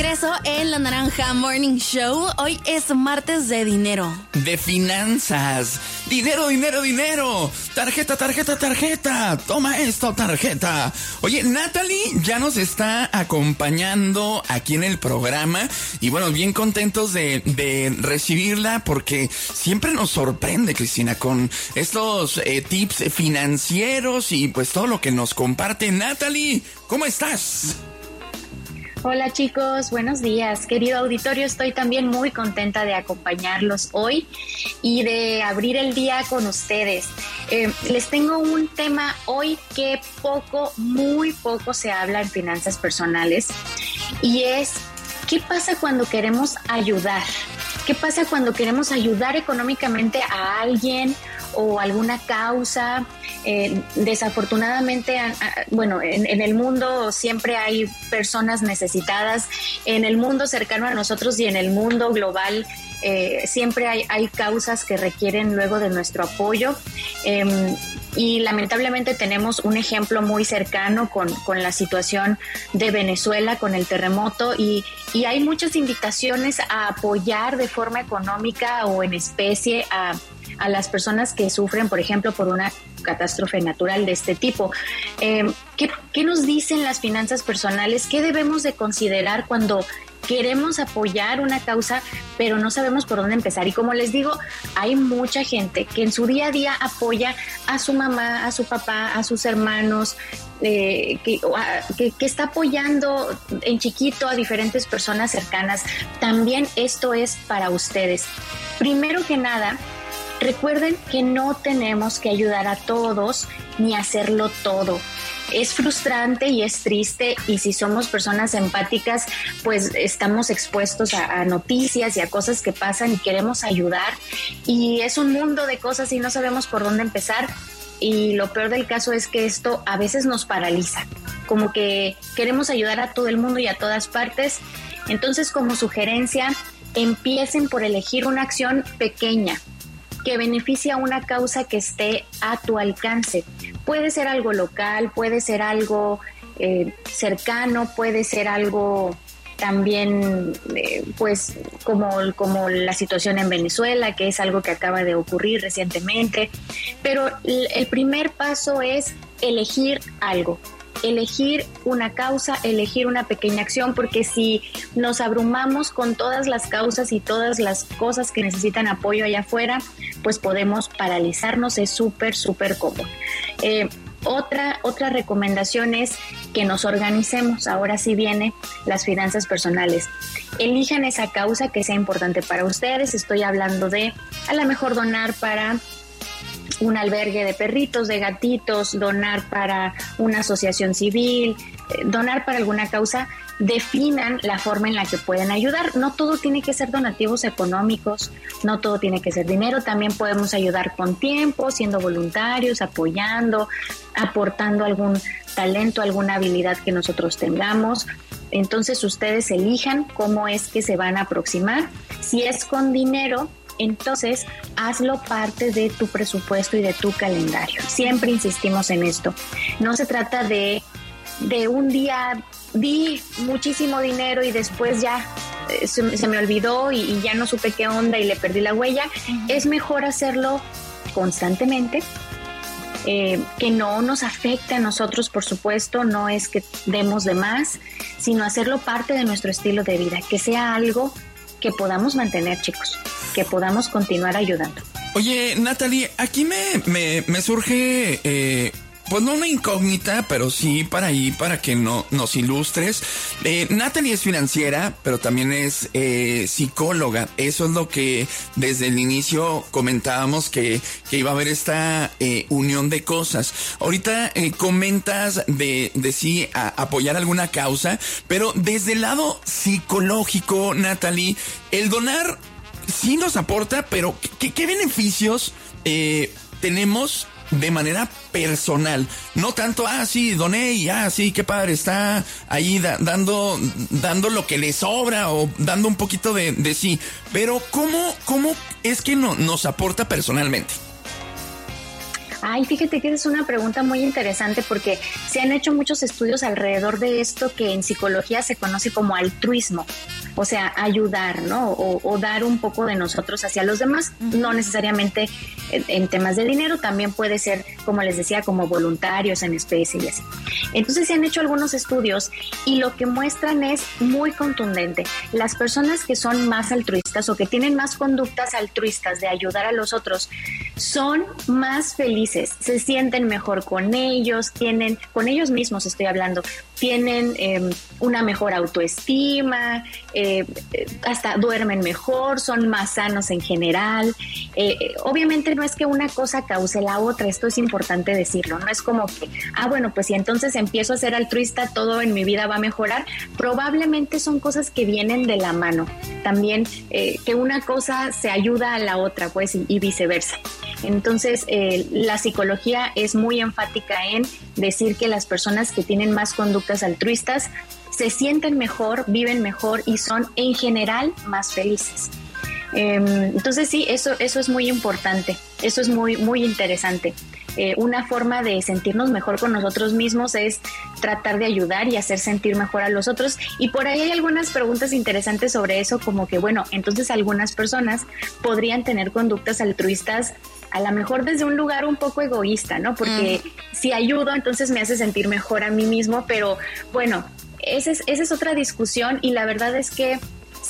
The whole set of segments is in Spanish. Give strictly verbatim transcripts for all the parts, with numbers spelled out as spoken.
regreso en La Naranja Morning Show. Hoy es martes de dinero. De finanzas. Dinero, dinero, dinero. Tarjeta, tarjeta, tarjeta. Toma esto, tarjeta. Oye, Natalie ya nos está acompañando aquí en el programa. Y bueno, bien contentos de, de recibirla porque siempre nos sorprende, Cristina, con estos eh, tips financieros y pues todo lo que nos comparte. Natalie, ¿cómo estás? Hola chicos, buenos días. Querido auditorio, estoy también muy contenta de acompañarlos hoy y de abrir el día con ustedes. Eh, les tengo un tema hoy que poco, muy poco se habla en finanzas personales y es ¿qué pasa cuando queremos ayudar? ¿Qué pasa cuando queremos ayudar económicamente a alguien o alguna causa? Eh, desafortunadamente, a, a, bueno, en, en el mundo siempre hay personas necesitadas, en el mundo cercano a nosotros y en el mundo global eh, siempre hay, hay causas que requieren luego de nuestro apoyo. Eh, Y lamentablemente tenemos un ejemplo muy cercano con, con la situación de Venezuela, con el terremoto, y, y hay muchas invitaciones a apoyar de forma económica o en especie a, a las personas que sufren, por ejemplo, por una catástrofe natural de este tipo. Eh, ¿qué, ¿Qué nos dicen las finanzas personales? ¿Qué debemos de considerar cuando queremos apoyar una causa, pero no sabemos por dónde empezar? Y como les digo, hay mucha gente que en su día a día apoya a su mamá, a su papá, a sus hermanos, eh, que, que, que está apoyando en chiquito a diferentes personas cercanas. También esto es para ustedes. Primero que nada, recuerden que no tenemos que ayudar a todos ni hacerlo todo. Es frustrante y es triste, y si somos personas empáticas, pues estamos expuestos a, a noticias y a cosas que pasan y queremos ayudar, y es un mundo de cosas y no sabemos por dónde empezar, y lo peor del caso es que esto a veces nos paraliza, como que queremos ayudar a todo el mundo y a todas partes. Entonces, como sugerencia, empiecen por elegir una acción pequeña que beneficie a una causa que esté a tu alcance. Puede ser algo local, puede ser algo eh, cercano, puede ser algo también, eh, pues, como, como la situación en Venezuela, que es algo que acaba de ocurrir recientemente. Pero el primer paso es elegir algo. Elegir una causa, elegir una pequeña acción, porque si nos abrumamos con todas las causas y todas las cosas que necesitan apoyo allá afuera, pues podemos paralizarnos. Es súper, súper común. Eh, otra, otra recomendación es que nos organicemos. Ahora sí viene las finanzas personales. Elijan esa causa que sea importante para ustedes. Estoy hablando de a lo mejor donar para un albergue de perritos, de gatitos, donar para una asociación civil, eh, donar para alguna causa. Definan la forma en la que pueden ayudar. No todo tiene que ser donativos económicos, no todo tiene que ser dinero. También podemos ayudar con tiempo, siendo voluntarios, apoyando, aportando algún talento, alguna habilidad que nosotros tengamos. Entonces ustedes elijan cómo es que se van a aproximar. Si es con dinero, entonces hazlo parte de tu presupuesto y de tu calendario. Siempre insistimos en esto. No se trata de, de un día di muchísimo dinero y después ya eh, se, se me olvidó y, y ya no supe qué onda y le perdí la huella. Uh-huh. Es mejor hacerlo constantemente, eh, que no nos afecte a nosotros, por supuesto. No es que demos de más, sino hacerlo parte de nuestro estilo de vida, que sea algo que podamos mantener, chicos, que podamos continuar ayudando. Oye, Natalie, aquí me, me, me surge, eh, pues no una incógnita, pero sí para ahí, para que no, nos ilustres. Eh, Natalie es financiera, pero también es eh, psicóloga. Eso es lo que desde el inicio comentábamos, que, que iba a haber esta eh, unión de cosas. Ahorita eh, comentas de, de sí a, apoyar alguna causa, pero desde el lado psicológico, Natalie, el donar sí nos aporta, pero ¿qué, qué beneficios eh, tenemos de manera personal? No tanto, ah, sí, doné y ah, sí, qué padre, está ahí da, dando, dando lo que le sobra o dando un poquito de, de sí. Pero ¿cómo, cómo es que no, nos aporta personalmente? Ay, fíjate que esa es una pregunta muy interesante porque se han hecho muchos estudios alrededor de esto que en psicología se conoce como altruismo, o sea, ayudar, ¿no? O, o dar un poco de nosotros hacia los demás, uh-huh. no necesariamente en, en temas de dinero, también puede ser, como les decía, como voluntarios en especie y así. Entonces se han hecho algunos estudios y lo que muestran es muy contundente. Las personas que son más altruistas o que tienen más conductas altruistas de ayudar a los otros son más felices, se sienten mejor con ellos, tienen, con ellos mismos estoy hablando, tienen eh, una mejor autoestima, eh, hasta duermen mejor, son más sanos en general. Eh, obviamente no es que una cosa cause la otra, esto es importante decirlo, no es como que, ah, bueno, pues si entonces empiezo a ser altruista, todo en mi vida va a mejorar. Probablemente son cosas que vienen de la mano. También eh, que una cosa se ayuda a la otra, pues, y, y viceversa. Entonces, eh, la psicología es muy enfática en decir que las personas que tienen más conductas altruistas se sienten mejor, viven mejor y son en general más felices. Eh, entonces sí, eso, eso es muy importante, eso es muy, muy interesante. Eh, una forma de sentirnos mejor con nosotros mismos es tratar de ayudar y hacer sentir mejor a los otros. Y por ahí hay algunas preguntas interesantes sobre eso, como que, bueno, entonces algunas personas podrían tener conductas altruistas a lo mejor desde un lugar un poco egoísta, ¿no? Porque mm. si ayudo, entonces me hace sentir mejor a mí mismo, pero bueno, esa es, esa es otra discusión y la verdad es que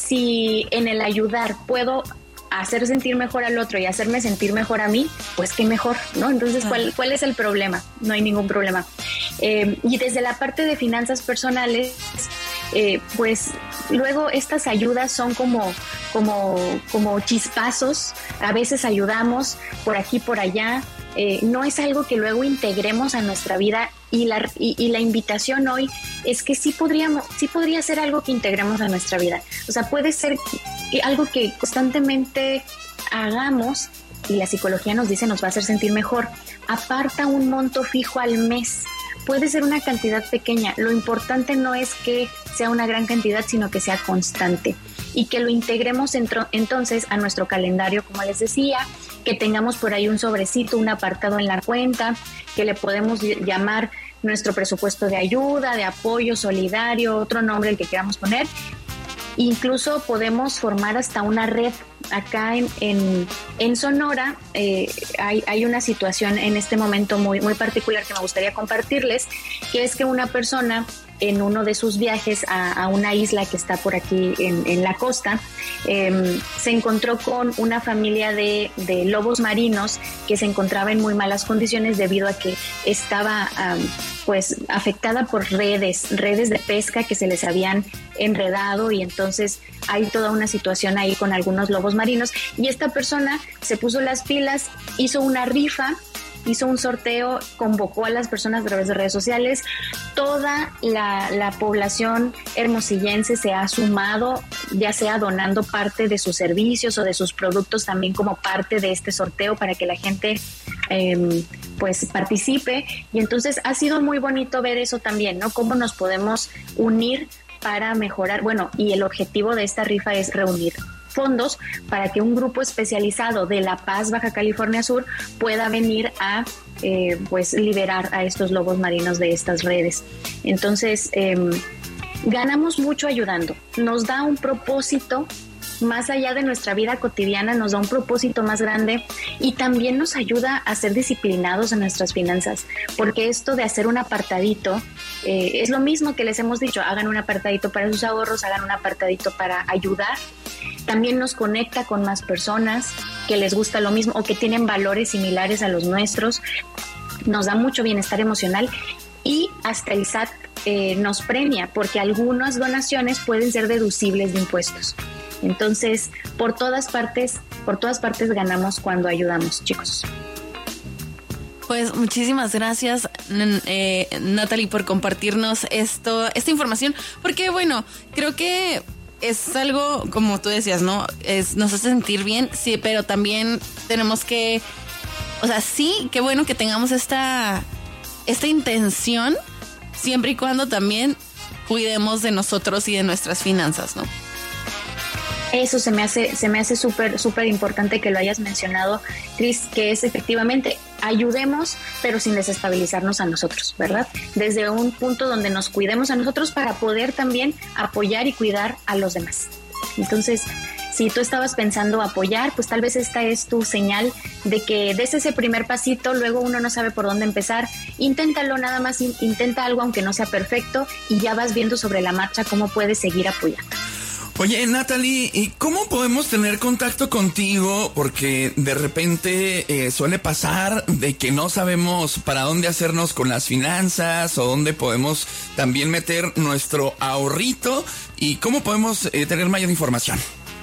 si en el ayudar puedo hacer sentir mejor al otro y hacerme sentir mejor a mí, pues qué mejor, ¿no? Entonces, ¿cuál, cuál es el problema? No hay ningún problema. Eh, y desde la parte de finanzas personales, eh, pues luego estas ayudas son como, como, como chispazos, a veces ayudamos por aquí, por allá, eh, no es algo que luego integremos a nuestra vida y la, y, y la invitación hoy es que sí podríamos, sí podría ser algo que integremos a nuestra vida. O sea, puede ser algo que constantemente hagamos y la psicología nos dice nos va a hacer sentir mejor. Aparta un monto fijo al mes. Puede ser una cantidad pequeña. Lo importante no es que sea una gran cantidad, sino que sea constante y que lo integremos entro, entonces a nuestro calendario, como les decía, que tengamos por ahí un sobrecito, un apartado en la cuenta, que le podemos llamar nuestro presupuesto de ayuda, de apoyo solidario, otro nombre el que queramos poner. Incluso podemos formar hasta una red. Acá en, en, en Sonora eh, hay, hay una situación en este momento muy, muy particular que me gustaría compartirles, que es que una persona en uno de sus viajes a, a una isla que está por aquí en, en la costa, eh, se encontró con una familia de, de lobos marinos que se encontraba en muy malas condiciones debido a que estaba um, pues afectada por redes, redes de pesca que se les habían enredado y entonces hay toda una situación ahí con algunos lobos marinos y esta persona se puso las pilas, hizo una rifa, hizo un sorteo, convocó a las personas a través de redes sociales. Toda la, la población hermosillense se ha sumado, ya sea donando parte de sus servicios o de sus productos también como parte de este sorteo para que la gente eh, pues participe. Y entonces ha sido muy bonito ver eso también, ¿no? Cómo nos podemos unir para mejorar. Bueno, y el objetivo de esta rifa es reunir fondos para que un grupo especializado de La Paz, Baja California Sur, pueda venir a eh, pues liberar a estos lobos marinos de estas redes. Entonces, eh, ganamos mucho ayudando. Nos da un propósito más allá de nuestra vida cotidiana, nos da un propósito más grande y también nos ayuda a ser disciplinados en nuestras finanzas, porque esto de hacer un apartadito eh, es lo mismo que les hemos dicho, hagan un apartadito para sus ahorros, hagan un apartadito para ayudar. También nos conecta con más personas que les gusta lo mismo o que tienen valores similares a los nuestros, nos da mucho bienestar emocional y hasta el S A T eh, nos premia porque algunas donaciones pueden ser deducibles de impuestos. Entonces, por todas partes, por todas partes ganamos cuando ayudamos, chicos. Pues muchísimas gracias, eh, Natalie, por compartirnos esto, esta información, porque bueno, creo que es algo, como tú decías, ¿no? Es, nos hace sentir bien, sí, pero también tenemos que, o sea, sí, qué bueno que tengamos esta, esta intención, siempre y cuando también cuidemos de nosotros y de nuestras finanzas, ¿no? Eso se me hace, se me hace súper, súper importante que lo hayas mencionado, Cris, que es efectivamente ayudemos, pero sin desestabilizarnos a nosotros, ¿verdad? Desde un punto donde nos cuidemos a nosotros para poder también apoyar y cuidar a los demás. Entonces, si tú estabas pensando apoyar, pues tal vez esta es tu señal de que des ese primer pasito, luego uno no sabe por dónde empezar. Inténtalo, nada más in- intenta algo aunque no sea perfecto y ya vas viendo sobre la marcha cómo puedes seguir apoyando. Oye, Natalie, ¿y cómo podemos tener contacto contigo? Porque de repente eh, suele pasar de que no sabemos para dónde hacernos con las finanzas o dónde podemos también meter nuestro ahorrito y cómo podemos eh, tener mayor información.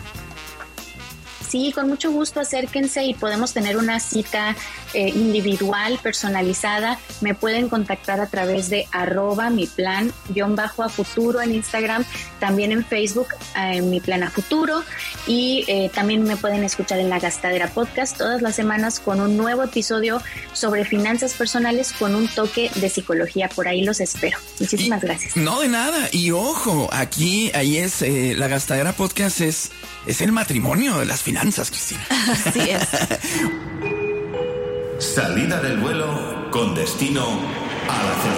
Sí, con mucho gusto acérquense y podemos tener una cita eh, individual, personalizada. Me pueden contactar a través de arroba mi plan guión bajo a futuro en Instagram, también en Facebook eh, mi plan a futuro y eh, también me pueden escuchar en La Gastadera Podcast todas las semanas con un nuevo episodio sobre finanzas personales con un toque de psicología. Por ahí los espero. Muchísimas y, gracias. No, de nada. Y ojo, aquí, ahí es, eh, La Gastadera Podcast es, es el matrimonio de las finanzas, Cristina. Así es. Salida del vuelo con destino a la